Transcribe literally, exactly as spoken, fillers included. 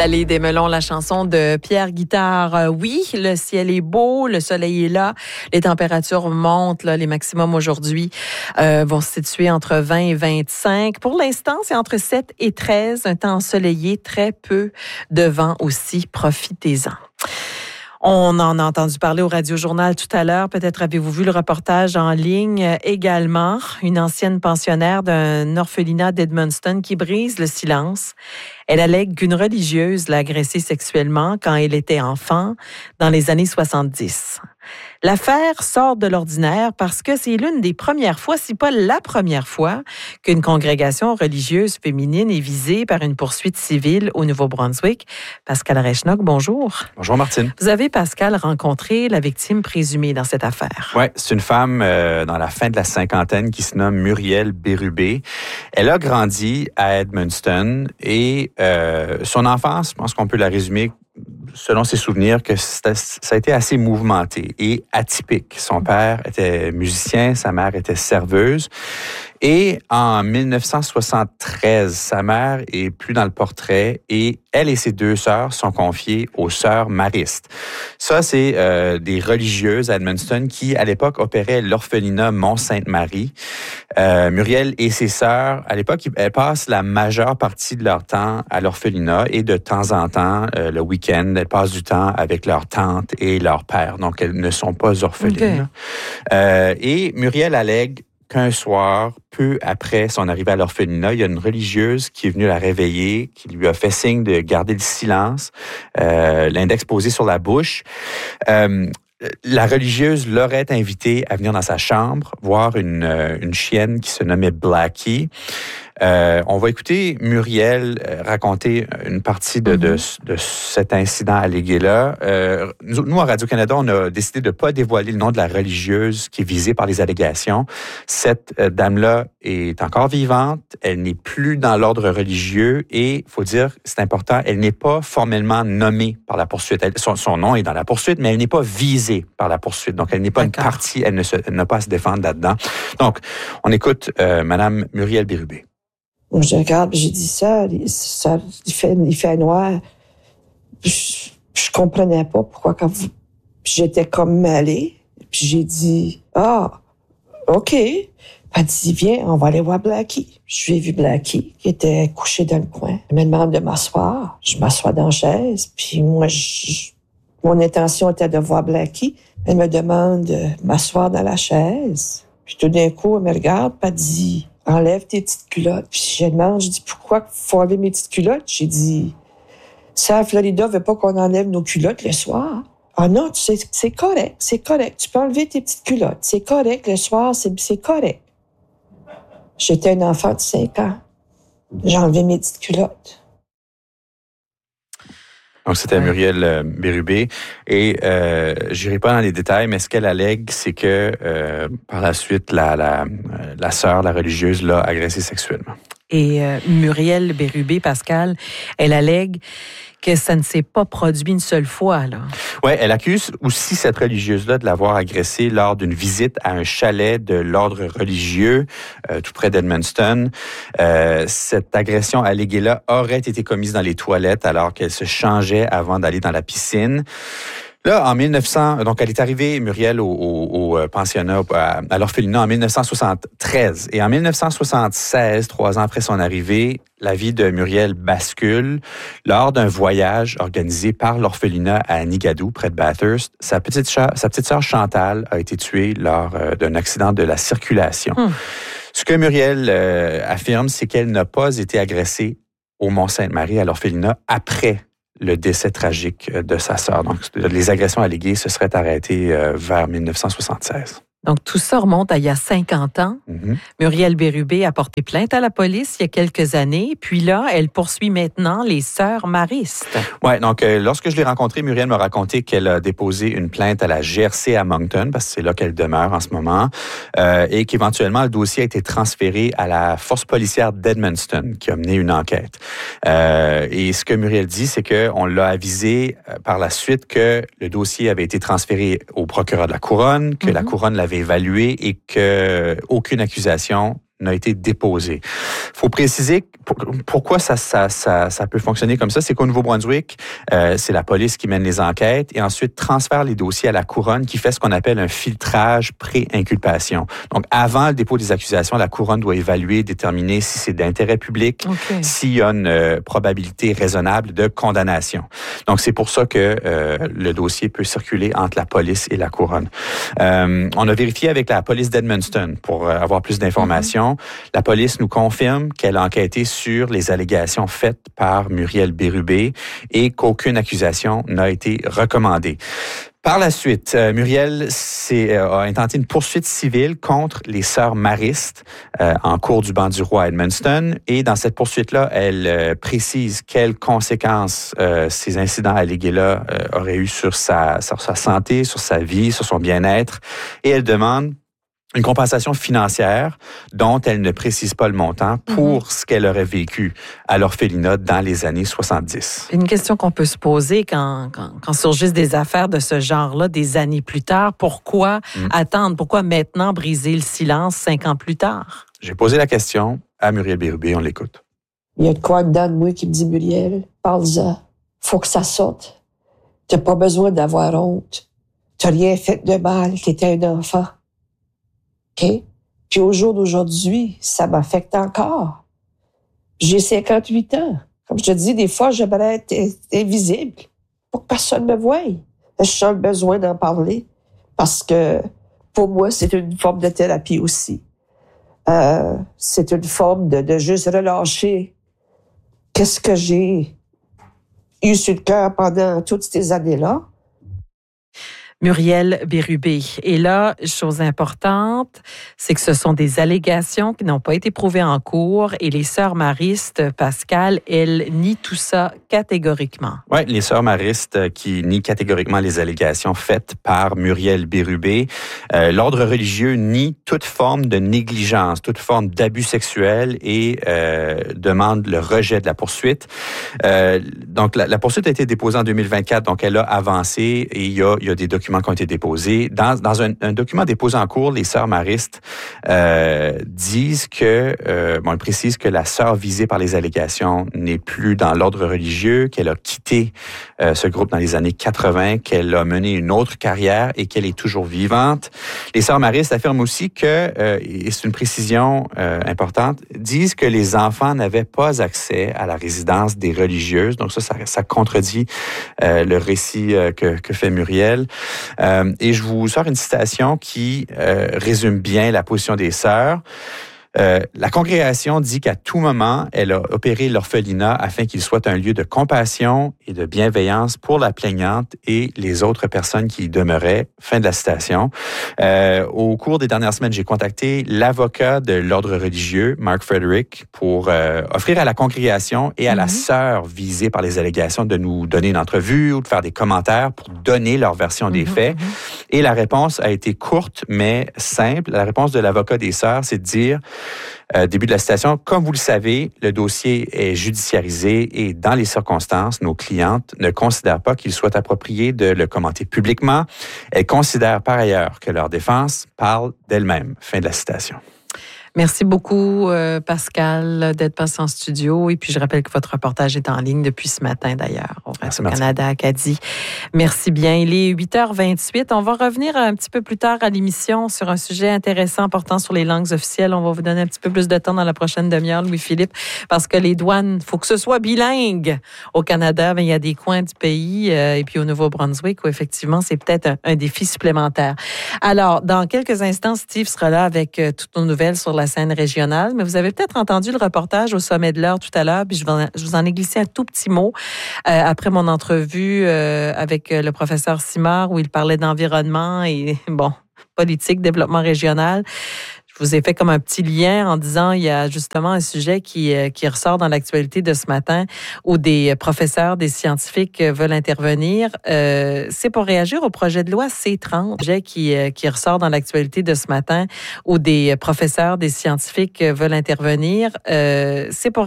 L'allée des Melons, la chanson de Pierre Guitare. Euh, oui, le ciel est beau, le soleil est là, les températures montent. Là, les maximums aujourd'hui euh, vont se situer entre vingt et vingt-cinq. Pour l'instant, c'est entre sept et treize. Un temps ensoleillé, très peu de vent aussi. Profitez-en. On en a entendu parler au Radio-Journal tout à l'heure. Peut-être avez-vous vu le reportage en ligne également. Une ancienne pensionnaire d'un orphelinat d'Edmundston qui brise le silence. Elle allègue qu'une religieuse l'a agressée sexuellement quand elle était enfant, dans les années soixante-dix. L'affaire sort de l'ordinaire parce que c'est l'une des premières fois, si pas la première fois, qu'une congrégation religieuse féminine est visée par une poursuite civile au Nouveau-Brunswick. Pascal Rechnock, bonjour. Bonjour Martine. Vous avez, Pascal, rencontré la victime présumée dans cette affaire. Oui, c'est une femme euh, dans la fin de la cinquantaine qui se nomme Muriel Bérubé. Elle a grandi à Edmundston et euh, son enfance, je pense qu'on peut la résumer selon ses souvenirs, que ça a été assez mouvementé et atypique. Son père était musicien, sa mère était serveuse. Et en dix-neuf cent soixante-treize, sa mère est plus dans le portrait et elle et ses deux sœurs sont confiées aux sœurs maristes. Ça, c'est euh, des religieuses à Edmundston qui, à l'époque, opéraient l'orphelinat Mont-Sainte-Marie. Euh, Muriel et ses sœurs, à l'époque, elles passent la majeure partie de leur temps à l'orphelinat et de temps en temps, euh, le week-end, elles passent du temps avec leur tante et leur père. Donc, elles ne sont pas orphelines. Okay. Euh, et Muriel allègue qu'un soir, peu après son arrivée à l'orphelinat, il y a une religieuse qui est venue la réveiller, qui lui a fait signe de garder le silence, euh, l'index posé sur la bouche. Euh, la religieuse l'aurait invitée à venir dans sa chambre, voir une, une chienne qui se nommait Blackie. Euh, on va écouter Muriel raconter une partie de, de, de cet incident allégué-là. Euh, nous, nous, à Radio-Canada, on a décidé de ne pas dévoiler le nom de la religieuse qui est visée par les allégations. Cette euh, dame-là est encore vivante, elle n'est plus dans l'ordre religieux et, il faut dire, c'est important, elle n'est pas formellement nommée par la poursuite. Elle, son, son nom est dans la poursuite, mais elle n'est pas visée par la poursuite. Donc, elle n'est pas D'accord. une partie, elle, ne se, elle n'a pas à se défendre là-dedans. Donc, on écoute euh, Mme Muriel Bérubé. Je regarde, j'ai dit ça, ça il, fait, il fait noir. Je, je comprenais pas pourquoi quand vous... J'étais comme mêlée. Puis j'ai dit, ah, OK. Elle dit, viens, on va aller voir Blackie. Je lui ai vu Blackie, qui était couché dans le coin. Elle me demande de m'asseoir. Je m'assois dans la chaise. Puis moi, je, mon intention était de voir Blackie. Elle me demande de m'asseoir dans la chaise. Puis tout d'un coup, elle me regarde, puis elle dit, enlève tes petites culottes. Puis je demande, je dis, pourquoi faut enlever mes petites culottes? J'ai dit, ça, Florida veut pas qu'on enlève nos culottes le soir. Ah non, c'est, c'est correct, c'est correct. Tu peux enlever tes petites culottes. C'est correct, le soir, c'est, c'est correct. J'étais un enfant de cinq ans. J'ai enlevé mes petites culottes. Donc, c'était Muriel euh, Bérubé. Et euh, je n'irai pas dans les détails, mais ce qu'elle allègue, c'est que euh, par la suite, la, la, la sœur, la religieuse, l'a agressée sexuellement. Et euh, Muriel Bérubé, Pascal, elle allègue que ça ne s'est pas produit une seule fois, là. Oui, elle accuse aussi cette religieuse-là de l'avoir agressée lors d'une visite à un chalet de l'ordre religieux euh, tout près d'Edmundston. Euh, cette agression alléguée-là aurait été commise dans les toilettes alors qu'elle se changeait avant d'aller dans la piscine. Là, en dix-neuf cents, donc elle est arrivée, Muriel, au, au, au pensionnat, à, à l'orphelinat en dix-neuf cent soixante-treize. Et en dix-neuf cent soixante-seize, trois ans après son arrivée, la vie de Muriel bascule lors d'un voyage organisé par l'orphelinat à Nigadoo, près de Bathurst. Sa petite, cha- sa petite sœur Chantal a été tuée lors euh, d'un accident de la circulation. Hum. Ce que Muriel euh, affirme, c'est qu'elle n'a pas été agressée au Mont-Sainte-Marie, à l'orphelinat, après le décès tragique de sa sœur. Donc, les agressions alléguées se seraient arrêtées euh, vers dix-neuf cent soixante-seize. Donc, tout ça remonte à il y a cinquante ans. Mm-hmm. Muriel Bérubé a porté plainte à la police il y a quelques années. Puis là, elle poursuit maintenant les sœurs maristes. Oui, donc euh, lorsque je l'ai rencontrée, Muriel m'a raconté qu'elle a déposé une plainte à la G R C à Moncton, parce que c'est là qu'elle demeure en ce moment, euh, et qu'éventuellement, le dossier a été transféré à la force policière d'Edmundston, qui a mené une enquête. Euh, et ce que Muriel dit, c'est qu'on l'a avisé euh, par la suite que le dossier avait été transféré au procureur de la Couronne, que mm-hmm. la Couronne l'avait évalué et qu'aucune accusation n'a été déposé. Il faut préciser pour, pourquoi ça, ça, ça, ça peut fonctionner comme ça. C'est qu'au Nouveau-Brunswick, euh, c'est la police qui mène les enquêtes et ensuite transfère les dossiers à la couronne qui fait ce qu'on appelle un filtrage pré-inculpation. Donc, avant le dépôt des accusations, la couronne doit évaluer, déterminer si c'est d'intérêt public, okay. s'il y a une euh, probabilité raisonnable de condamnation. Donc, c'est pour ça que euh, le dossier peut circuler entre la police et la couronne. Euh, on a vérifié avec la police d'Edmundston pour euh, avoir plus d'informations. Mm-hmm. La police nous confirme qu'elle a enquêté sur les allégations faites par Muriel Bérubé et qu'aucune accusation n'a été recommandée. Par la suite, euh, Muriel s'est, euh, a intenté une poursuite civile contre les sœurs Marist euh, en cours du banc du roi à Edmundston. Et dans cette poursuite-là, elle euh, précise quelles conséquences euh, ces incidents allégués-là euh, auraient eu sur sa, sur sa santé, sur sa vie, sur son bien-être. Et elle demande une compensation financière dont elle ne précise pas le montant pour mm-hmm. ce qu'elle aurait vécu à l'orphelinat dans les années soixante-dix. Une question qu'on peut se poser quand, quand, quand surgissent des affaires de ce genre-là des années plus tard, pourquoi mm. attendre? Pourquoi maintenant briser le silence cinq ans plus tard? J'ai posé la question à Muriel Bérubé, on l'écoute. Il y a de quoi dedans de moi qui me dit, Muriel, parle-en. Faut que ça sorte. T'as pas besoin d'avoir honte. T'as rien fait de mal, t'étais un enfant. OK? Puis au jour d'aujourd'hui, ça m'affecte encore. J'ai cinquante-huit ans. Comme je te dis, des fois, j'aimerais être invisible pour que personne me voie. Je sens le besoin d'en parler parce que pour moi, c'est une forme de thérapie aussi. Euh, c'est une forme de, de juste relâcher qu'est-ce que j'ai eu sur le cœur pendant toutes ces années-là. Muriel Bérubé. Et là, chose importante, c'est que ce sont des allégations qui n'ont pas été prouvées en cours et les sœurs Marist, Pascal, elles nient tout ça catégoriquement. Oui, les sœurs Marist qui nient catégoriquement les allégations faites par Muriel Bérubé. Euh, l'ordre religieux nie toute forme de négligence, toute forme d'abus sexuel et euh, demande le rejet de la poursuite. Euh, donc, la, la poursuite a été déposée en deux mille vingt-quatre, donc elle a avancé et il y a, il y a des documents qui ont été déposés. Dans, dans un, un document déposé en cours, les sœurs Marist euh, disent que, euh, bon, elles précisent que la sœur visée par les allégations n'est plus dans l'ordre religieux, qu'elle a quitté euh, ce groupe dans les années quatre-vingts, qu'elle a mené une autre carrière et qu'elle est toujours vivante. Les sœurs Marist affirment aussi que, euh, et c'est une précision euh, importante, disent que les enfants n'avaient pas accès à la résidence des religieuses. Donc ça, ça, ça contredit euh, le récit euh, que, que fait Muriel. Euh, et je vous sors une citation qui euh, résume bien la position des sœurs. Euh, la congrégation dit qu'à tout moment, elle a opéré l'orphelinat afin qu'il soit un lieu de compassion et de bienveillance pour la plaignante et les autres personnes qui y demeuraient. Fin de la citation. Euh, au cours des dernières semaines, j'ai contacté l'avocat de l'ordre religieux, Mark Frederick, pour euh, offrir à la congrégation et à mm-hmm. la sœur visée par les allégations de nous donner une entrevue ou de faire des commentaires pour donner leur version mm-hmm. des faits. Et la réponse a été courte, mais simple. La réponse de l'avocat des sœurs, c'est de dire... Euh, début de la citation, comme vous le savez, le dossier est judiciarisé et dans les circonstances, nos clientes ne considèrent pas qu'il soit approprié de le commenter publiquement. Elles considèrent par ailleurs que leur défense parle d'elle-même. Fin de la citation. Merci beaucoup, euh, Pascal, d'être passé en studio. Et puis, je rappelle que votre reportage est en ligne depuis ce matin, d'ailleurs, au Radio-Canada Acadie. Merci bien. Il est huit heures vingt-huit. On va revenir un petit peu plus tard à l'émission sur un sujet intéressant portant sur les langues officielles. On va vous donner un petit peu plus de temps dans la prochaine demi-heure, Louis-Philippe, parce que les douanes, il faut que ce soit bilingue. Au Canada, bien, il y a des coins du pays euh, et puis au Nouveau-Brunswick où, effectivement, c'est peut-être un, un défi supplémentaire. Alors, dans quelques instants, Steve sera là avec euh, toutes nos nouvelles sur la la scène régionale, mais vous avez peut-être entendu le reportage au Sommet de l'Heure tout à l'heure, puis je, vais, je vous en ai glissé un tout petit mot euh, après mon entrevue euh, avec le professeur Simard où il parlait d'environnement et, bon, politique, développement régional. Je vous ai fait comme un petit lien en disant il y a justement un sujet qui, qui ressort dans l'actualité de ce matin où des professeurs, des scientifiques veulent intervenir. Euh, c'est pour réagir au projet de loi C trente, sujet qui, qui ressort dans l'actualité de ce matin où des professeurs, des scientifiques veulent intervenir. Euh, c'est pour